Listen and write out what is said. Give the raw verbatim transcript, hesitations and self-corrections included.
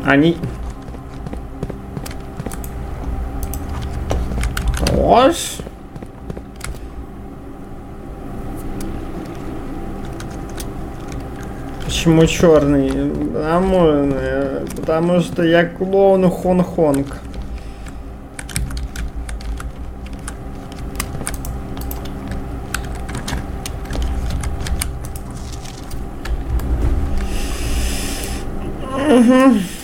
Они... Ось. Почему черный? Потому, потому что я клоун Хон-Хонг. Угу.